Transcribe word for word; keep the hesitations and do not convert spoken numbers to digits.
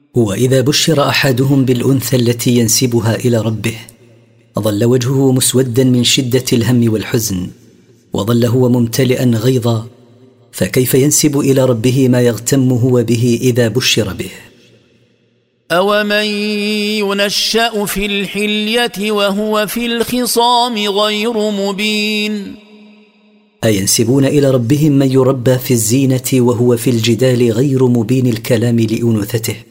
وإذا بشر أحدهم بالأنثى التي ينسبها إلى ربه ظل وجهه مسودا من شدة الهم والحزن، وظل هو ممتلئا غيظا، فكيف ينسب إلى ربه ما يغتم هو به إذا بشر به؟ أومن ينشأ في الحلية وهو في الخصام غير مبين. أينسبون إلى ربهم من يربى في الزينة وهو في الجدال غير مبين الكلام لأنوثته؟